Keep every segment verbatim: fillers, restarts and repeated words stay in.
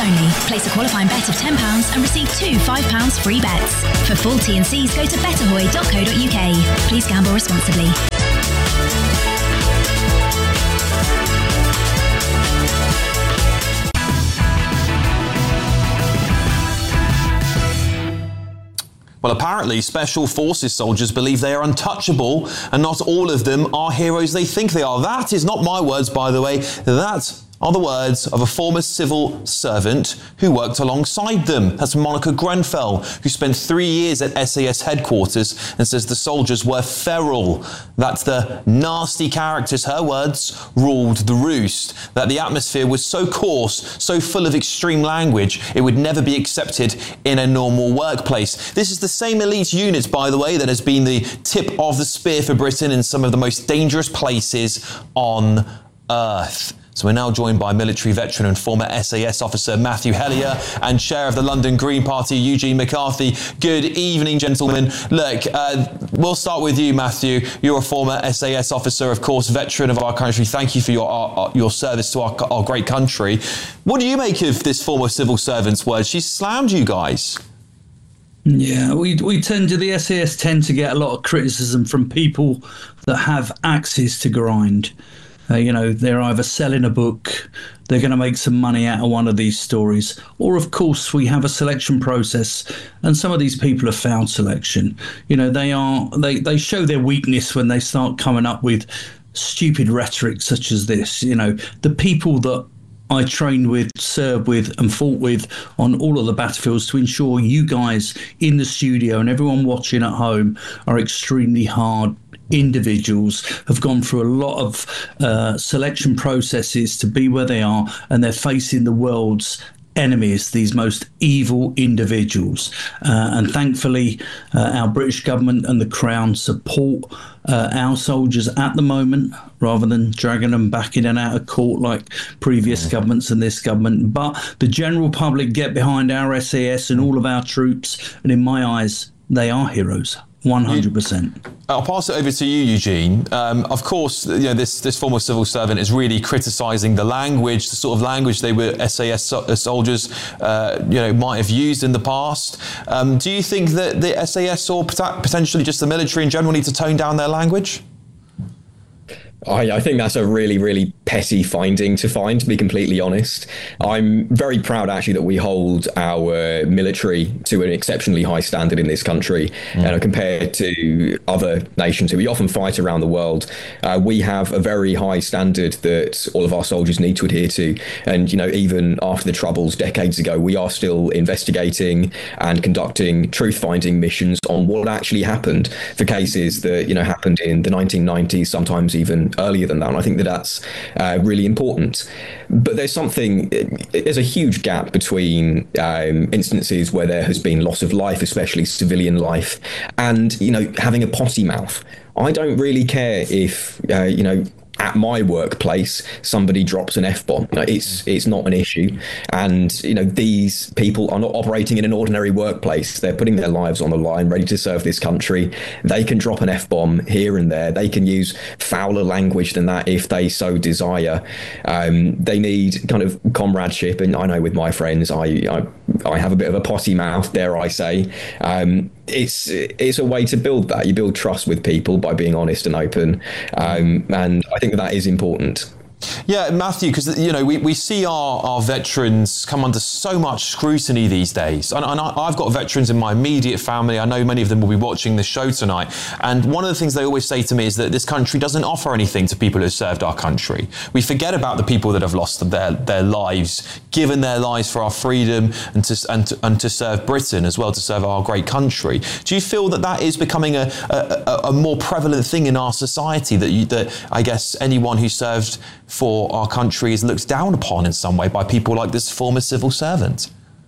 only. Place a qualifying bet of ten pounds and receive two five pounds free bets. For full T and Cs, go to betterhoy dot co dot uk. Please gamble responsibly. Well, apparently, Special Forces soldiers believe they are untouchable, and not all of them are heroes they think they are. That is not my words, by the way. That are the words of a former civil servant who worked alongside them. That's Monica Grenfell, who spent three years at S A S headquarters and says the soldiers were feral, that the nasty characters, her words, ruled the roost, that the atmosphere was so coarse, so full of extreme language, it would never be accepted in a normal workplace. This is the same elite unit, by the way, that has been the tip of the spear for Britain in some of the most dangerous places on earth. So we're now joined by military veteran and former S A S officer Matthew Hellier and chair of the London Green Party, Eugene McCarthy. Good evening, gentlemen. Look, uh, we'll start with you, Matthew. You're a former S A S officer, of course, veteran of our country. Thank you for your our, your service to our, our great country. What do you make of this former civil servant's words? She slammed you guys. Yeah, we we tend to, the S A S tend to get a lot of criticism from people that have axes to grind. Uh, you know, they're either selling a book, they're going to make some money out of one of these stories, or of course we have a selection process, and some of these people have failed selection. You know, they are they, they show their weakness when they start coming up with stupid rhetoric such as this. You know, the people that I trained with, served with and fought with on all of the battlefields to ensure you guys in the studio and everyone watching at home are extremely hard individuals, have gone through a lot of uh, selection processes to be where they are, and they're facing the world's enemies, these most evil individuals. Uh, and thankfully, uh, our British government and the Crown support uh, our soldiers at the moment, rather than dragging them back in and out of court like previous governments and this government. But the general public get behind our S A S and all of our troops, and in my eyes, they are heroes. one hundred percent. I'll pass it over to you, Eugene. Um, of course, you know, this, this former civil servant is really criticising the language, the sort of language they were S A S so- soldiers, uh, you know, might have used in the past. Um, do you think that the S A S or pot- potentially just the military in general need to tone down their language? I, I think that's a really, really petty finding to find, to be completely honest. I'm very proud, actually, that we hold our military to an exceptionally high standard in this country. Mm. And compared to other nations who we often fight around the world, uh, we have a very high standard that all of our soldiers need to adhere to. And, you know, even after the Troubles decades ago, we are still investigating and conducting truth-finding missions on what actually happened for cases that, you know, happened in the nineteen nineties, sometimes even earlier than that. And I think that that's uh, really important. But there's something, there's a huge gap between um, instances where there has been loss of life, especially civilian life, and, you know, having a potty mouth. I don't really care if, uh, you know, at my workplace, somebody drops an F-bomb. It's it's not an issue. And, you know, these people are not operating in an ordinary workplace. They're putting their lives on the line, ready to serve this country. They can drop an F-bomb here and there. They can use fouler language than that if they so desire. Um, they need kind of comradeship. And I know with my friends, I, I, I have a bit of a potty mouth, dare I say. Um, It's it's a way to build that. You build trust with people by being honest and open. Um, and I think that, that is important. Yeah, Matthew, because, you know, we, we see our, our veterans come under so much scrutiny these days. And, and I, I've got veterans in my immediate family. I know many of them will be watching the show tonight. And one of the things they always say to me is that this country doesn't offer anything to people who have served our country. We forget about the people that have lost their, their lives, given their lives for our freedom and to, and, to, and to serve Britain as well, to serve our great country. Do you feel that that is becoming a, a, a more prevalent thing in our society, that, you, that I guess anyone who served for our country is looked down upon in some way by people like this former civil servant?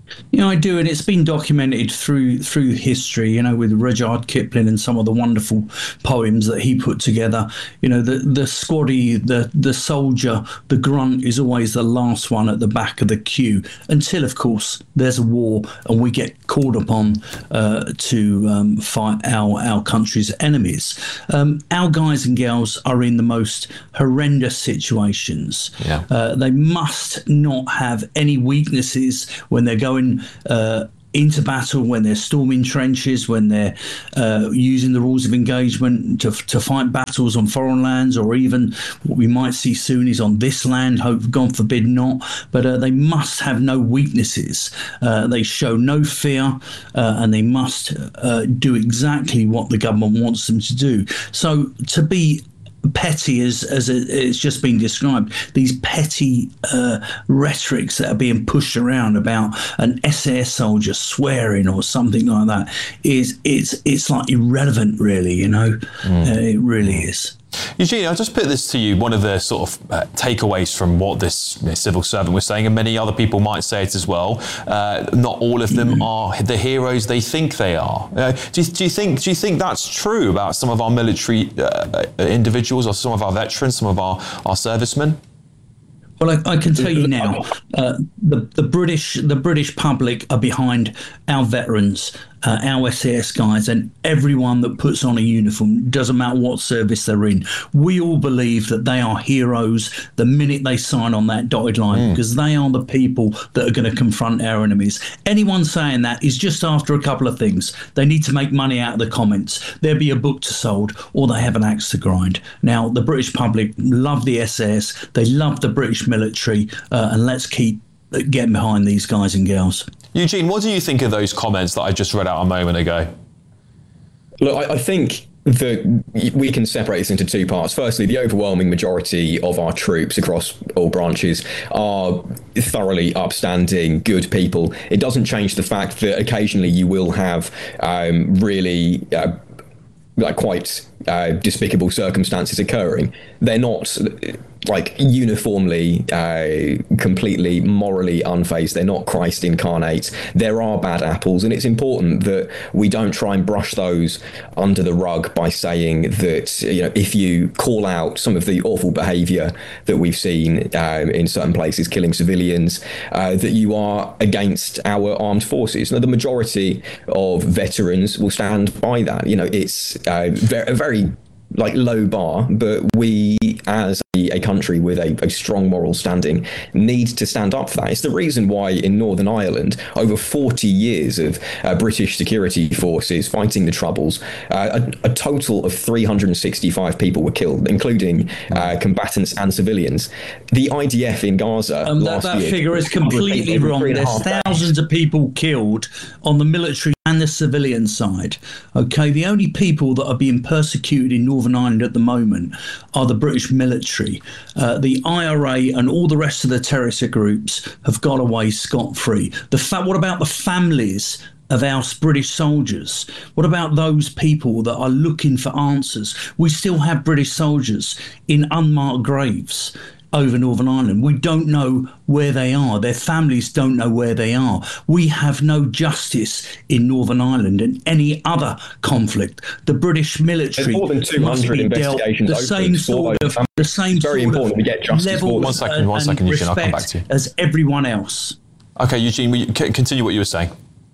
Yeah, I do, and it's been documented through through history. You know, with Rudyard Kipling and some of the wonderful poems that he put together. You know, the the squaddy, the the soldier, the grunt is always the last one at the back of the queue until, of course, there's a war and we get called upon uh, to um, fight our our country's enemies. Um, our guys and girls are in the most horrendous situations. Yeah. Uh, they must not have any weaknesses when they're going uh, into battle, when they're storming trenches, when they're uh, using the rules of engagement to, to fight battles on foreign lands, or even what we might see soon is on this land, hope God forbid not. But uh, they must have no weaknesses. Uh, they show no fear, uh, and they must uh, do exactly what the government wants them to do. So to be petty, as as it's just been described, these petty uh, rhetorics that are being pushed around about an S A S soldier swearing or something like that is it's it's like irrelevant, really. You know, mm. uh, it really is. Eugene, I'll just put this to you, one of the sort of uh, takeaways from what this you know, civil servant was saying, and many other people might say it as well. Uh, not all of them mm. are the heroes they think they are. Uh, do, you, do you think do you think that's true about some of our military uh, individuals, or some of our veterans, some of our, our servicemen? Well, I, I can tell you now, uh, the the British the British public are behind our veterans, uh, our S A S guys, and everyone that puts on a uniform. Doesn't matter what service they're in. We all believe that they are heroes the minute they sign on that dotted line, mm. because they are the people that are going to confront our enemies. Anyone saying that is just after a couple of things. They need to make money out of the comments. There'll be a book to sold, or they have an axe to grind. Now, the British public love the S A S. They love the British military, uh, and let's keep getting behind these guys and girls. Eugene, what do you think of those comments that I just read out a moment ago? Look, I, I think that we can separate this into two parts. Firstly, the overwhelming majority of our troops across all branches are thoroughly upstanding, good people. It doesn't change the fact that occasionally you will have um, really uh, like quite uh, despicable circumstances occurring. They're not like uniformly uh, completely morally unfazed. They're not Christ incarnate. There are bad apples, and it's important that we don't try and brush those under the rug by saying that, you know, if you call out some of the awful behaviour that we've seen um, in certain places, killing civilians, uh, that you are against our armed forces. Now, the majority of veterans will stand by that. You know, it's uh, very, a very like low bar, but we as a, a country with a, a strong moral standing need to stand up for that. It's the reason why in Northern Ireland, over forty years of uh, British security forces fighting the Troubles, uh, a, a total of three hundred sixty-five people were killed, including uh, combatants and civilians. The I D F in Gaza um, last that, that year, figure is completely wrong. There's thousands of people killed on the military and the civilian side. Okay, the only people that are being persecuted in Northern Ireland at the moment are the British military. Uh, the I R A and all the rest of the terrorist groups have got away scot-free. The fa- what about the families of our British soldiers? What about those people that are looking for answers? We still have British soldiers in unmarked graves over Northern Ireland. We don't know where they are. Their families don't know where they are. We have no justice in Northern Ireland and any other conflict. The British military There's more than two hundred investigations the same sort of the same very sort important of we get justice level for One second, one second, Eugene, I'll come back to you. As everyone else. Okay, Eugene, will you c- continue what you were saying?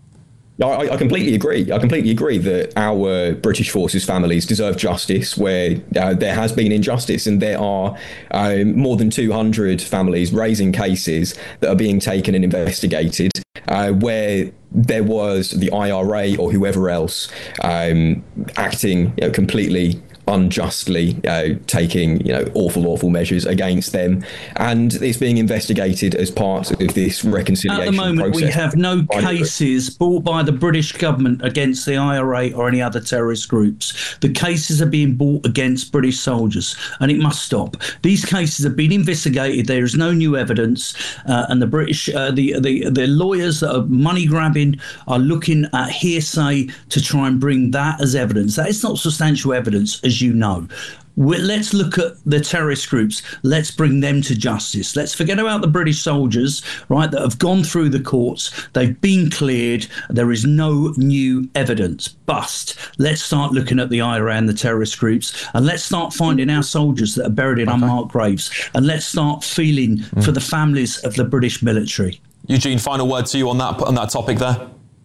I, I completely agree. I completely agree that our British forces families deserve justice where uh, there has been injustice, and there are um, more than two hundred families raising cases that are being taken and investigated uh, where there was the I R A or whoever else um, acting, you know, completely unjustly, uh, taking, you know, awful, awful measures against them, and it's being investigated as part of this reconciliation process. At the moment, process. we have no cases brought by the British government against the I R A or any other terrorist groups. The cases are being brought against British soldiers, and it must stop. These cases have been investigated. There is no new evidence, uh, and the British, uh, the, the the lawyers that are money grabbing are looking at hearsay to try and bring that as evidence. That is not substantial evidence, as you know. let's look at the terrorist groups. Let's bring them to justice. Let's forget about the British soldiers, right, that have gone through the courts. They've been cleared. There is no new evidence. Bust. Let's start looking at the I R A and the terrorist groups, and let's start finding our soldiers that are buried in okay. unmarked graves, and let's start feeling mm. for the families of the British military. Eugene, final word to you on that on that topic there.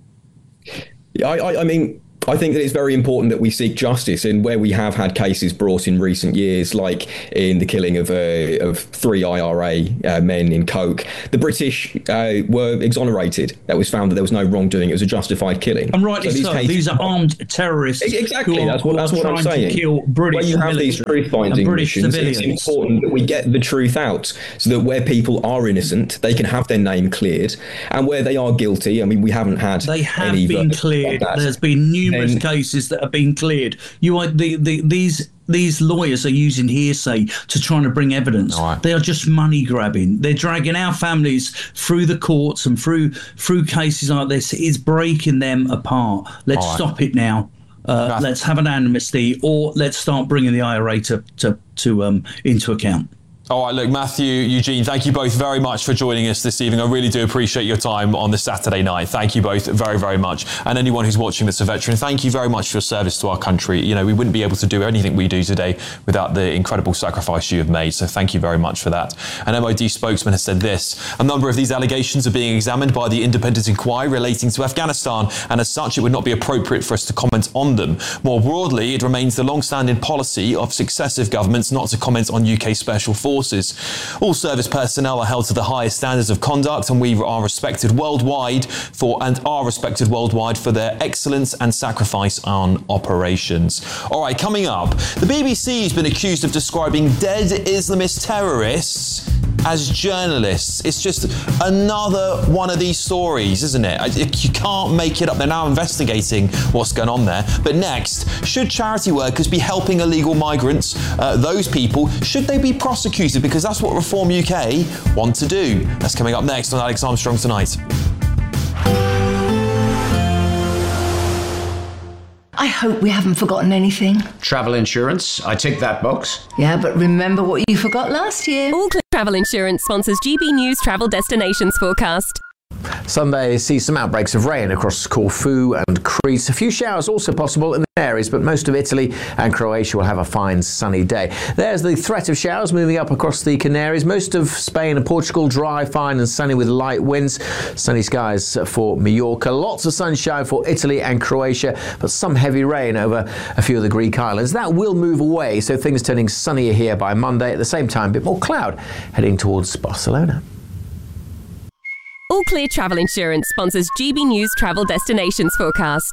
I, I, I mean. I think that it's very important that we seek justice, and where we have had cases brought in recent years, like in the killing of uh, of three I R A uh, men in Coke, the British uh, were exonerated. That was found that there was no wrongdoing. It was a justified killing. And rightly so. These, so. Cases, these are armed terrorists. Exactly. Who that's are, what, that's what I'm saying. To kill British where you have these truth-finding missions, civilians. It's important that we get the truth out, so that where people are innocent, they can have their name cleared, and where they are guilty, I mean, we haven't had. They have any been cleared. Like There's been numerous. And, cases that have been cleared. You are the, the these these lawyers are using hearsay to try to bring evidence. Right. They are just money grabbing. They're dragging our families through the courts and through through cases like this. It's breaking them apart. Let's right. stop it now. Uh, let's have an amnesty, or let's start bringing the I R A to to, to um into account. All right, look, Matthew, Eugene, thank you both very much for joining us this evening. I really do appreciate your time on this Saturday night. Thank you both very, very much. And anyone who's watching that's a veteran, thank you very much for your service to our country. You know, we wouldn't be able to do anything we do today without the incredible sacrifice you have made. So thank you very much for that. An M O D spokesman has said this: a number of these allegations are being examined by the independent inquiry relating to Afghanistan, and as such, it would not be appropriate for us to comment on them. More broadly, it remains the long-standing policy of successive governments not to comment on U K special forces. Forces. All service personnel are held to the highest standards of conduct, and we are respected worldwide for and are respected worldwide for their excellence and sacrifice on operations. All right, coming up, the B B C has been accused of describing dead Islamist terrorists as journalists. It's just another one of these stories, isn't it? You can't make it up. They're now investigating what's going on there. But next, should charity workers be helping illegal migrants? Uh, those people, should they be prosecuted? Because that's what Reform U K want to do. That's coming up next on Alex Armstrong Tonight. I hope we haven't forgotten anything. Travel insurance, I tick that box. Yeah, but remember what you forgot last year. All Clear Travel Insurance sponsors G B News Travel Destinations Forecast. Sunday sees some outbreaks of rain across Corfu and Crete. A few showers also possible in the areas, but most of Italy and Croatia will have a fine sunny day. There's the threat of showers moving up across the Canaries. Most of Spain and Portugal dry, fine and sunny with light winds. Sunny skies for Mallorca. Lots of sunshine for Italy and Croatia, but some heavy rain over a few of the Greek islands. That will move away, so things turning sunnier here by Monday. At the same time, a bit more cloud heading towards Barcelona. All Clear Travel Insurance sponsors G B News Travel Destinations Forecast.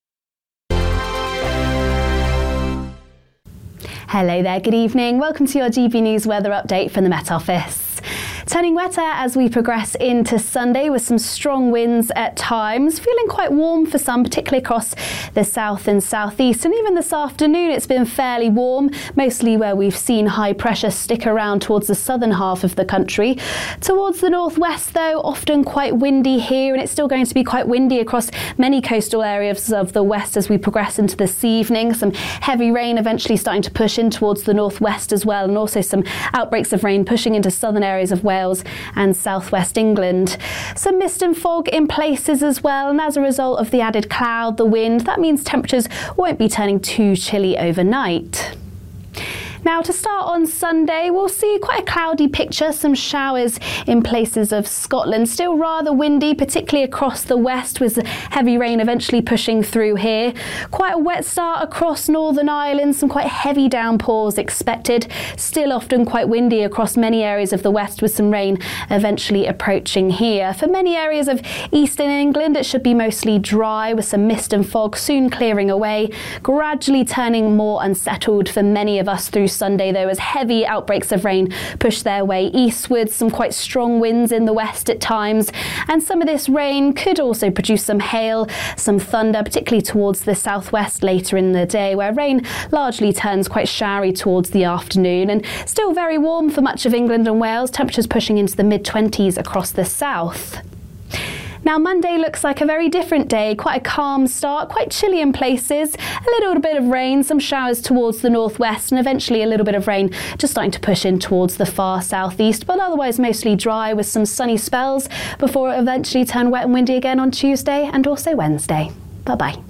Hello there, good evening. Welcome to your G B News weather update from the Met Office. Turning wetter as we progress into Sunday with some strong winds at times. Feeling quite warm for some, particularly across the south and southeast. And even this afternoon, it's been fairly warm, mostly where we've seen high pressure stick around towards the southern half of the country. Towards the northwest, though, often quite windy here, and it's still going to be quite windy across many coastal areas of the west as we progress into this evening. Some heavy rain eventually starting to push in towards the northwest as well, and also some outbreaks of rain pushing into southern areas of Wales and southwest England. Some mist and fog in places as well, and as a result of the added cloud, the wind, that means temperatures won't be turning too chilly overnight. Now, to start on Sunday, we'll see quite a cloudy picture, some showers in places of Scotland. Still rather windy, particularly across the west, with heavy rain eventually pushing through here. Quite a wet start across Northern Ireland, some quite heavy downpours expected. Still often quite windy across many areas of the west, with some rain eventually approaching here. For many areas of eastern England, it should be mostly dry, with some mist and fog soon clearing away, gradually turning more unsettled for many of us through Sunday, though, as heavy outbreaks of rain push their way eastwards, some quite strong winds in the west at times, and some of this rain could also produce some hail, some thunder, particularly towards the southwest later in the day, where rain largely turns quite showery towards the afternoon, and still very warm for much of England and Wales, temperatures pushing into the mid twenties across the south. Now, Monday looks like a very different day, quite a calm start, quite chilly in places, a little bit of rain, some showers towards the northwest, and eventually a little bit of rain just starting to push in towards the far southeast, but otherwise mostly dry with some sunny spells before it eventually turn wet and windy again on Tuesday and also Wednesday. Bye-bye.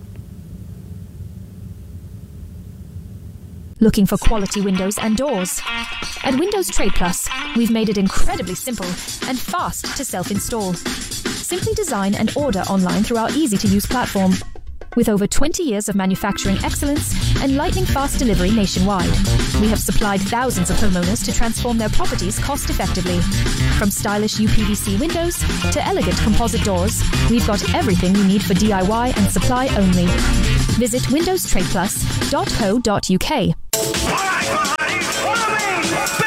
Looking for quality windows and doors? At Windows Trade Plus, we've made it incredibly simple and fast to self-install. Simply design and order online through our easy-to-use platform. With over twenty years of manufacturing excellence and lightning-fast delivery nationwide, we have supplied thousands of homeowners to transform their properties cost-effectively. From stylish U P V C windows to elegant composite doors, we've got everything you need for D I Y and supply only. Visit windows trade plus dot co dot U K.